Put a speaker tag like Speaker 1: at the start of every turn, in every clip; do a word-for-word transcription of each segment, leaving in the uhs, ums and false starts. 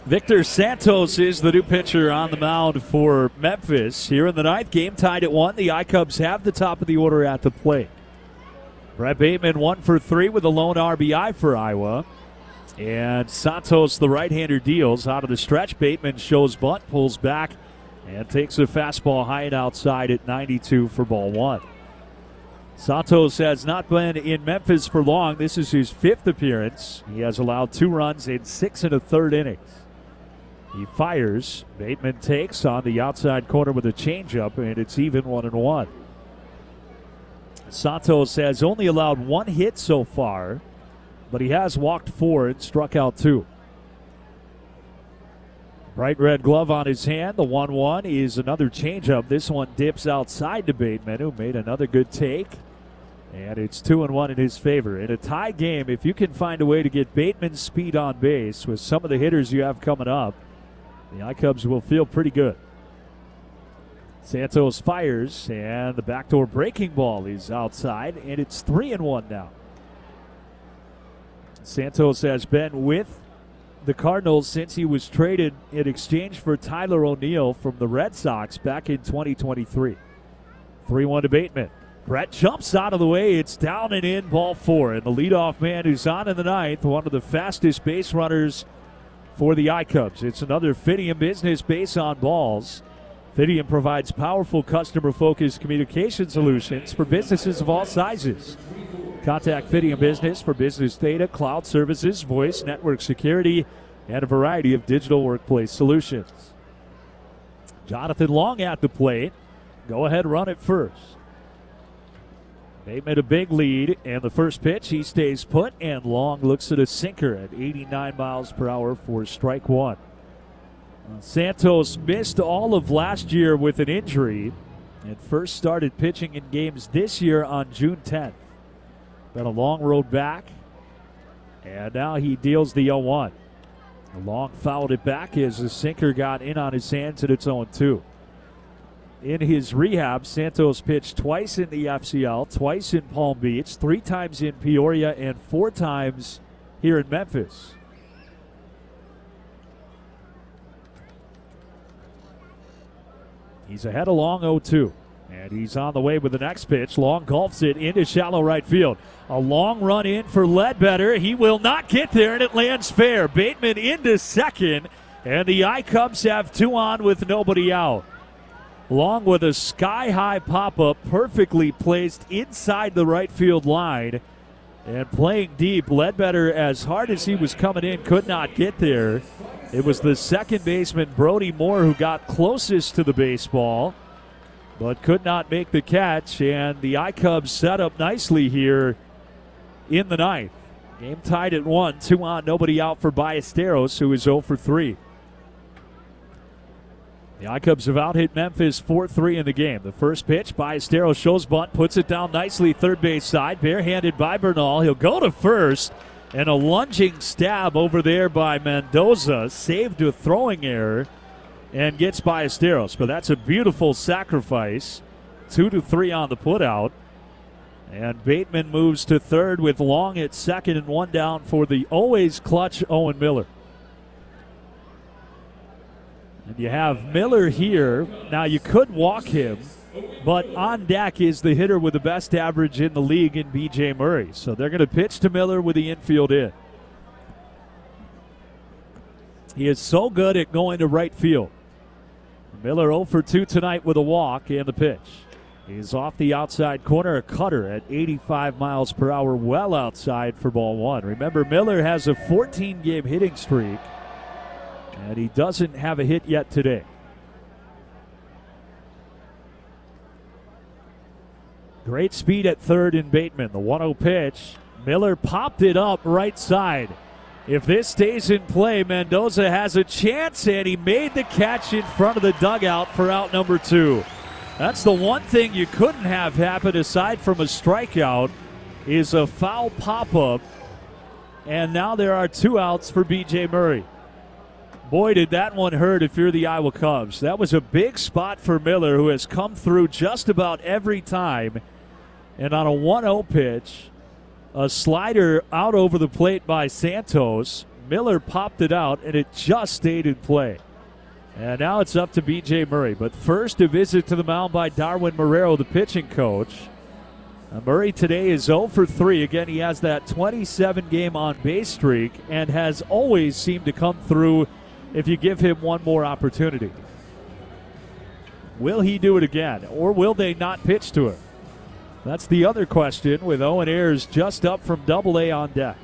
Speaker 1: Victor Santos is the new pitcher on the mound for Memphis. Here in the ninth, game tied at one. The I-Cubs have the top of the order at the plate. Brett Bateman one for three with a lone R B I for Iowa. And Santos, the right-hander, deals out of the stretch. Bateman shows bunt, pulls back, and takes a fastball high and outside at ninety-two for ball one. Santos has not been in Memphis for long. This is his fifth appearance. He has allowed two runs in six and a third innings. He fires. Bateman takes on the outside corner with a changeup, and it's even one and one. Santos has only allowed one hit so far, but he has walked four and struck out two. Bright red glove on his hand. The one one is another changeup. This one dips outside to Bateman, who made another good take. And it's two and one in his favor. In a tie game, if you can find a way to get Bateman's speed on base with some of the hitters you have coming up, the I-Cubs will feel pretty good. Santos fires, and the backdoor breaking ball is outside, and it's three and one now. Santos has been with the Cardinals since he was traded in exchange for Tyler O'Neill from the Red Sox back in twenty twenty-three. three one to Bateman. Brett jumps out of the way. It's down and in, ball four. And the leadoff man who's on in the ninth, one of the fastest base runners for the I-Cubs. It's another Fidium Business base on balls. Fidium provides powerful customer-focused communication solutions for businesses of all sizes. Contact Fidium Business for business data, cloud services, voice, network security, and a variety of digital workplace solutions. Jonathan Long at the plate. Go ahead, run it first. Bateman a big lead, and the first pitch, he stays put, and Long looks at a sinker at eighty-nine miles per hour for strike one. Santos missed all of last year with an injury and first started pitching in games this year on June tenth. Been a long road back, and now he deals the oh one. Long fouled it back as the sinker got in on his hands, and it's oh two. In his rehab, Santos pitched twice in the F C L, twice in Palm Beach, three times in Peoria, and four times here in Memphis. He's ahead of Long oh two. And he's on the way with the next pitch. Long golfs it into shallow right field. A long run in for Ledbetter. He will not get there, and it lands fair. Bateman into second, and the I-Cubs have two on with nobody out. Long with a sky-high pop-up, perfectly placed inside the right field line. And playing deep, Ledbetter, as hard as he was coming in, could not get there. It was the second baseman, Brody Moore, who got closest to the baseball, but could not make the catch. And the I-Cubs set up nicely here in the ninth. Game tied at one, two on, nobody out for Ballesteros, who is oh for three. The I-Cubs have out-hit Memphis four three in the game. The first pitch, Ballesteros shows bunt, puts it down nicely third base side, barehanded by Bernal. He'll go to first, and a lunging stab over there by Mendoza saved a throwing error and gets Ballesteros. But that's a beautiful sacrifice. Two to three on the putout. And Bateman moves to third with Long at second and one down for the always clutch Owen Miller. And you have Miller here. Now you could walk him, but on deck is the hitter with the best average in the league in B J Murray. So they're going to pitch to Miller with the infield in. He is so good at going to right field. Miller oh for two tonight with a walk and the pitch. He's off the outside corner, a cutter at eighty-five miles per hour, well outside for ball one. Remember, Miller has a fourteen-game hitting streak, and he doesn't have a hit yet today. Great speed at third in Bateman. The one oh pitch. Miller popped it up right side. If this stays in play, Mendoza has a chance, and he made the catch in front of the dugout for out number two. That's the one thing you couldn't have happen aside from a strikeout is a foul pop-up. And now there are two outs for B J Murray. Boy, did that one hurt if you're the Iowa Cubs. That was a big spot for Miller, who has come through just about every time. And on a one oh pitch, a slider out over the plate by Santos. Miller popped it out, and it just stayed in play. And now it's up to B J Murray. But first, a visit to the mound by Darwin Marrero, the pitching coach. Uh, Murray today is oh for three. Again, he has that twenty-seven game on-base streak and has always seemed to come through if you give him one more opportunity. Will he do it again, or will they not pitch to him? That's the other question, with Owen Ayers just up from Double A on deck.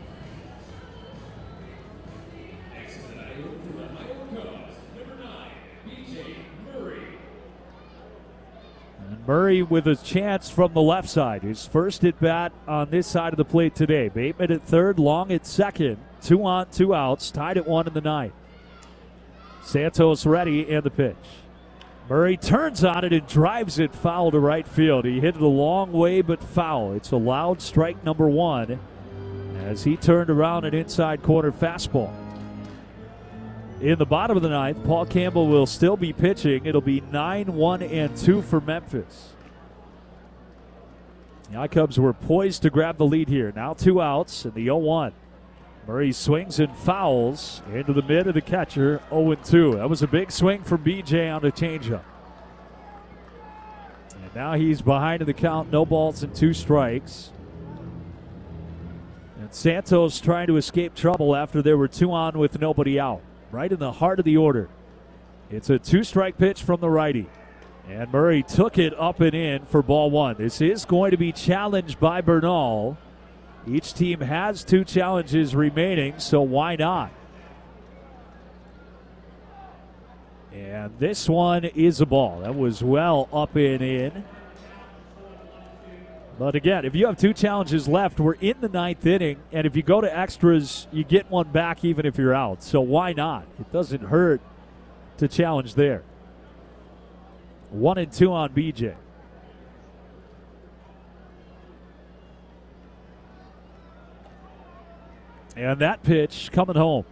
Speaker 1: Murray with a chance from the left side. His first at bat on this side of the plate today. Bateman at third, Long at second. Two on, two outs, tied at one in the ninth. Santos ready and the pitch. Murray turns on it and drives it foul to right field. He hit it a long way but foul. It's a loud strike number one as he turned around an inside corner fastball. In the bottom of the ninth, Paul Campbell will still be pitching. It'll be nine one and two for Memphis. The I-Cubs were poised to grab the lead here. Now two outs and the oh one. Murray swings and fouls into the mid of the catcher, oh and two. That was a big swing from B J on a changeup. And now he's behind in the count, no balls and two strikes. And Santos trying to escape trouble after there were two on with nobody out. Right in the heart of the order. It's a two-strike pitch from the righty. And Murray took it up and in for ball one. This is going to be challenged by Bernal. Each team has two challenges remaining, so why not? And this one is a ball. That was well up and in. But again, if you have two challenges left, we're in the ninth inning, and if you go to extras, you get one back even if you're out. So why not? It doesn't hurt to challenge there. One and two on B J. And that pitch coming home.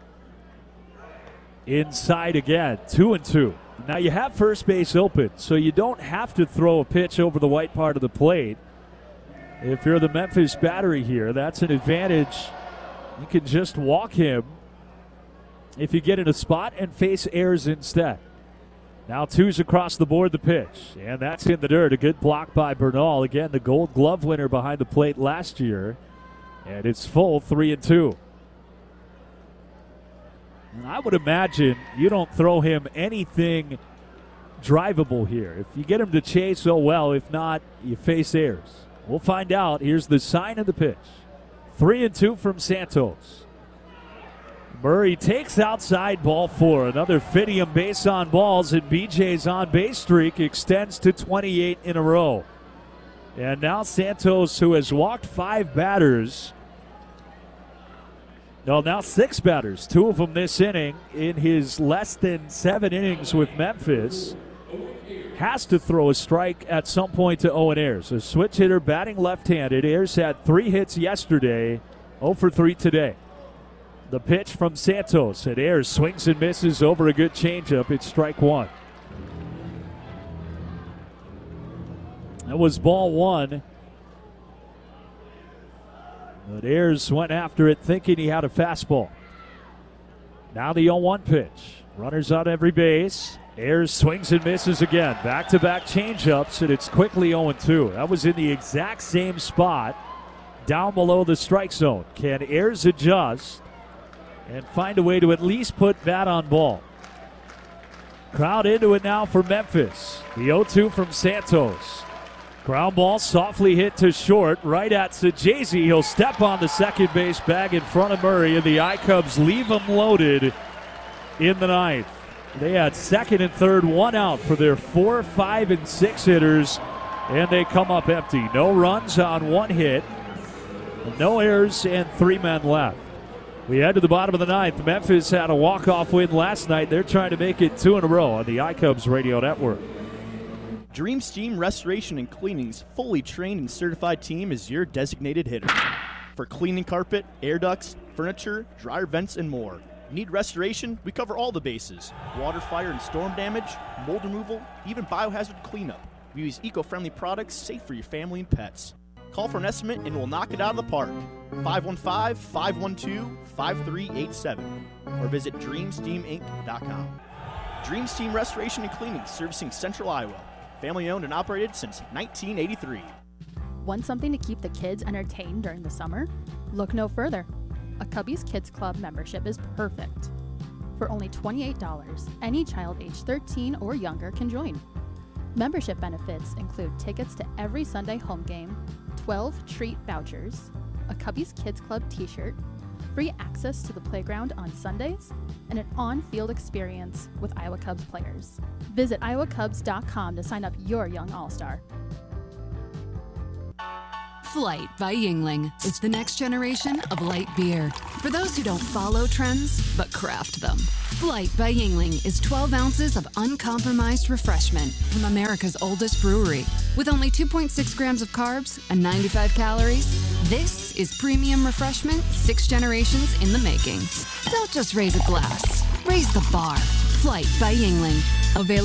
Speaker 1: Inside again, two and two. Now you have first base open, so you don't have to throw a pitch over the white part of the plate. If you're the Memphis battery here, that's an advantage. You can just walk him if you get in a spot and face Ayers instead. Now two's across the board, the pitch. And that's in the dirt. A good block by Bernal. Again, the gold glove winner behind the plate last year. And it's full, three and two. And I would imagine you don't throw him anything drivable here. If you get him to chase, oh well. If not, you face Ayers. We'll find out. Here's the sign of the pitch. Three and two from Santos. Murray takes outside, ball four. Another Fidium base on balls, and B J's on-base streak extends to twenty-eight in a row. And now Santos, who has walked five batters, no, now six batters, two of them this inning in his less than seven innings with Memphis, has to throw a strike at some point to Owen Ayers. A switch hitter batting left-handed. Ayers had three hits yesterday, oh for three today. The pitch from Santos, and Ayers swings and misses over a good changeup. It's strike one. That was ball one. But Ayers went after it thinking he had a fastball. Now the oh one pitch. Runners on every base. Ayers swings and misses again. Back-to-back changeups, and it's quickly oh and two. That was in the exact same spot down below the strike zone. Can Ayers adjust and find a way to at least put bat on ball? Crowd into it now for Memphis. The oh two from Santos. Ground ball softly hit to short, right at Sajazi. He'll step on the second base bag in front of Murray, and the I-Cubs leave him loaded in the ninth. They had second and third, one out for their four, five, and six hitters, and they come up empty. No runs on one hit, no errors, and three men left. We head to the bottom of the ninth. Memphis had a walk-off win last night. They're trying to make it two in a row on the I-Cubs Radio Network.
Speaker 2: Dream Steam Restoration and Cleaning's fully trained and certified team is your designated hitter. For cleaning carpet, air ducts, furniture, dryer vents, and more. Need restoration? We cover all the bases. Water, fire, and storm damage, mold removal, even biohazard cleanup. We use eco-friendly products safe for your family and pets. Call for an estimate and we'll knock it out of the park. five one five, five one two, five three eight seven or visit dream steam inc dot com. Dream Steam Restoration and Cleaning, servicing Central Iowa. Family owned and operated since nineteen eighty-three.
Speaker 3: Want something to keep the kids entertained during the summer? Look no further. A Cubby's Kids Club membership is perfect. For only twenty-eight dollars, any child age thirteen or younger can join. Membership benefits include tickets to every Sunday home game, twelve treat vouchers, a Cubby's Kids Club t-shirt, free access to the playground on Sundays, and an on-field experience with Iowa Cubs players. Visit iowa cubs dot com to sign up your young all-star.
Speaker 4: Flight by Yuengling. It's the next generation of light beer. For those who don't follow trends, but craft them. Flight by Yuengling is twelve ounces of uncompromised refreshment from America's oldest brewery. With only two point six grams of carbs and ninety-five calories, this is premium refreshment six generations in the making. Don't just raise a glass. Raise the bar. Flight by Yuengling. Available